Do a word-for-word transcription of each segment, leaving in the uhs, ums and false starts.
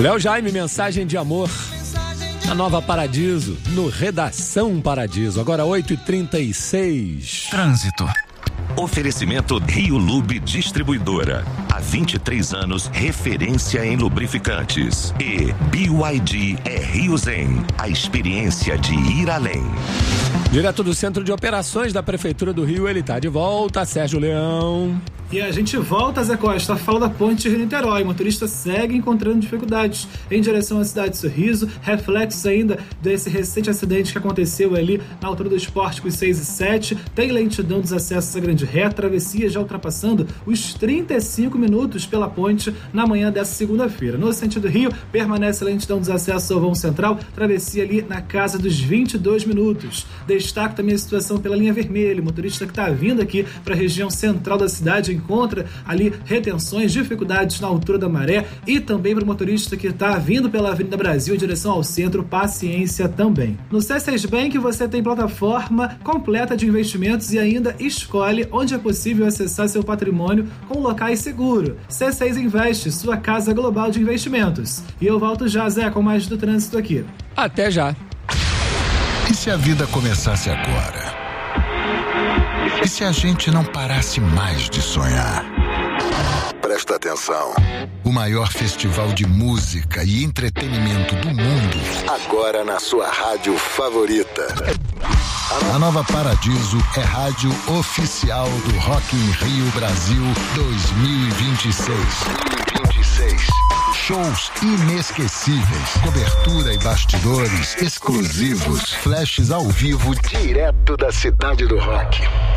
Léo Jaime, mensagem de amor. A Nova Paradiso, no Redação Paradiso. Agora oito e trinta e seis. Trânsito. Oferecimento Rio Lube Distribuidora. Há vinte e três anos, referência em lubrificantes. E B Y D é Rio Zen, a experiência de ir além. Direto do Centro de Operações da Prefeitura do Rio, ele está de volta, Sérgio Leão. E a gente volta, Zé Costa, a fala da ponte Rio-Niterói. O motorista segue encontrando dificuldades em direção à cidade de Sorriso, reflexos ainda desse recente acidente que aconteceu ali na altura do Esporte com os seis e sete. Tem lentidão dos acessos à Grande Ré, travessia já ultrapassando os trinta e cinco minutos pela ponte na manhã dessa segunda-feira. No sentido Rio, permanece lentidão dos acessos ao vão central, travessia ali na casa dos vinte e dois minutos. Destaco também a situação pela linha vermelha. O motorista que está vindo aqui para a região central da cidade encontra ali retenções, dificuldades na altura da Maré, e também para o motorista que está vindo pela Avenida Brasil em direção ao centro, paciência também. No C seis Bank você tem plataforma completa de investimentos e ainda escolhe onde é possível acessar seu patrimônio com locais seguros. C seis Investe, sua casa global de investimentos. E eu volto já, Zé, com mais do trânsito aqui. Até já. E se a vida começasse agora? E se a gente não parasse mais de sonhar? Presta atenção. O maior festival de música e entretenimento do mundo, agora na sua rádio favorita. A Nova Paradiso é rádio oficial do Rock in Rio Brasil dois mil e vinte e seis. dois mil e vinte e seis. Shows inesquecíveis, cobertura e bastidores exclusivos, flashes ao vivo direto da cidade do rock.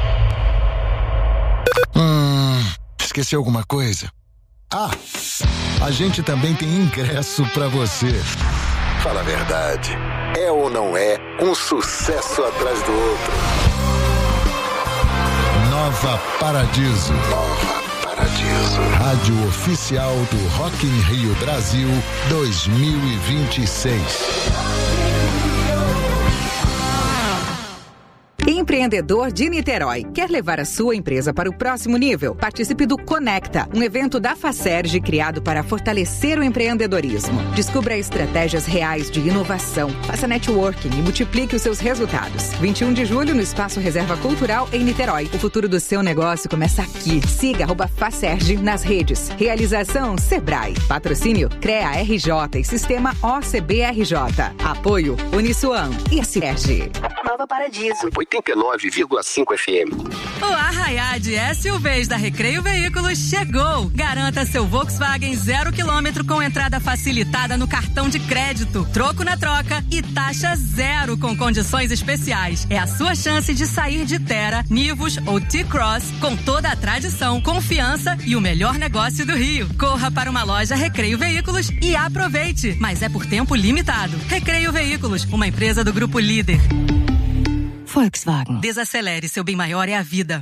Hum, esqueci alguma coisa? Ah, a gente também tem ingresso pra você. Fala a verdade, é ou não é um sucesso atrás do outro? Nova Paradiso. Nova Paradiso. Rádio oficial do Rock in Rio Brasil dois mil e vinte e seis. Empreendedor de Niterói. Quer levar a sua empresa para o próximo nível? Participe do Conecta, um evento da Facerj criado para fortalecer o empreendedorismo. Descubra estratégias reais de inovação, faça networking e multiplique os seus resultados. vinte e um de julho no Espaço Reserva Cultural em Niterói. O futuro do seu negócio começa aqui. Siga arroba Facerj nas redes. Realização Sebrae. Patrocínio CREA R J e Sistema O C B R J. Apoio Uniswan e a Serj. Nova Paradiso. oitenta e nove vírgula cinco F M. O Arraiá de S U Vs da Recreio Veículos chegou. Garanta seu Volkswagen zero quilômetro com entrada facilitada no cartão de crédito, troco na troca e taxa zero com condições especiais. É a sua chance de sair de Terra, Nivus ou T-Cross com toda a tradição, confiança e o melhor negócio do Rio. Corra para uma loja Recreio Veículos e aproveite, mas é por tempo limitado. Recreio Veículos, uma empresa do Grupo Líder. Volkswagen. Desacelere, seu bem maior é a vida.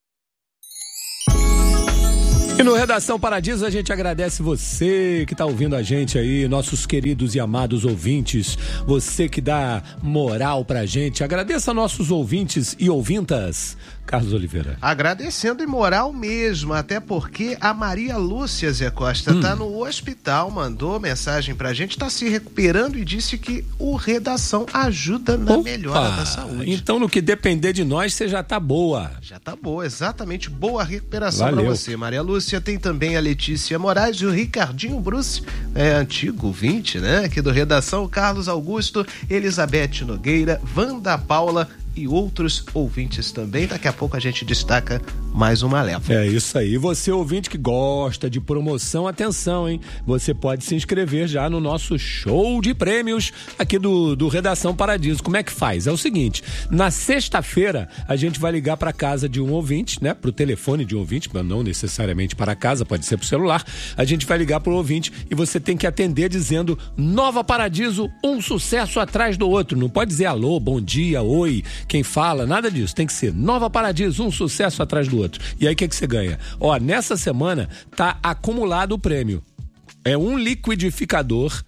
E no Redação Paradiso a gente agradece você que está ouvindo a gente aí, nossos queridos e amados ouvintes, você que dá moral pra gente. Agradeça a nossos ouvintes e ouvintas. Carlos Oliveira. Agradecendo em moral mesmo, até porque a Maria Lúcia Zé Costa hum. tá no hospital, mandou mensagem pra gente, tá se recuperando e disse que o Redação ajuda na Opa, melhora da saúde. Então no que depender de nós, você já tá boa. Já tá boa, exatamente, boa recuperação Valeu. pra você, Maria Lúcia. Tem também a Letícia Moraes e o Ricardinho Bruce, é, antigo ouvinte, né, aqui do Redação, o Carlos Augusto, Elizabeth Nogueira, Wanda Paula e outros ouvintes também. Daqui a pouco a gente destaca mais uma leva. É isso aí. Você, ouvinte que gosta de promoção, atenção, hein? Você pode se inscrever já no nosso show de prêmios aqui do, do Redação Paradiso. Como é que faz? É o seguinte, na sexta-feira a gente vai ligar para casa de um ouvinte, né? Pro telefone de um ouvinte, mas não necessariamente para casa, pode ser pro celular. A gente vai ligar pro ouvinte e você tem que atender dizendo Nova Paradiso, um sucesso atrás do outro. Não pode dizer alô, bom dia, oi, quem fala, nada disso. Tem que ser Nova Paradiso, um sucesso atrás do outro. E aí o que, que você ganha? Ó, nessa semana tá acumulado o prêmio. É um liquidificador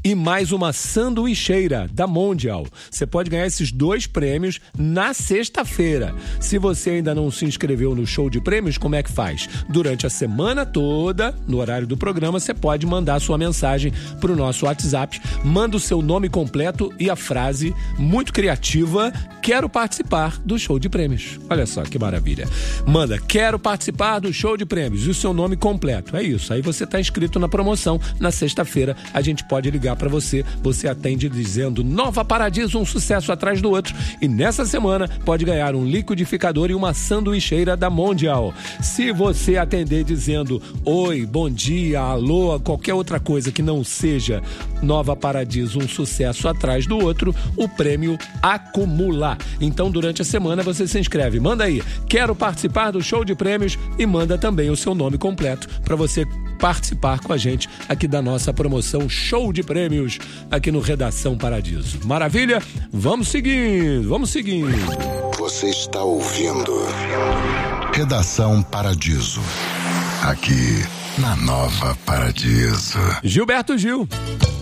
e mais uma sanduicheira da Mondial. Você pode ganhar esses dois prêmios na sexta-feira. Se você ainda não se inscreveu no show de prêmios, como é que faz? Durante a semana toda, no horário do programa, você pode mandar sua mensagem para o nosso WhatsApp. Manda o seu nome completo e a frase muito criativa: quero participar do show de prêmios. Olha só que maravilha. Manda, quero participar do show de prêmios, e o seu nome completo. É isso, aí você está inscrito na promoção. Na sexta-feira a gente pode ligar para você, você atende dizendo Nova Paradiso, um sucesso atrás do outro, e nessa semana pode ganhar um liquidificador e uma sanduicheira da Mondial. Se você atender dizendo oi, bom dia, alô, qualquer outra coisa que não seja Nova Paradiso, um sucesso atrás do outro, o prêmio acumula. Então durante a semana você se inscreve, manda aí, quero participar do show de prêmios, e manda também o seu nome completo para você participar com a gente aqui da nossa promoção Show de Prêmios aqui no Redação Paradiso. Maravilha? Vamos seguindo, vamos seguindo. Você está ouvindo Redação Paradiso, aqui na Nova Paradiso. Gilberto Gil.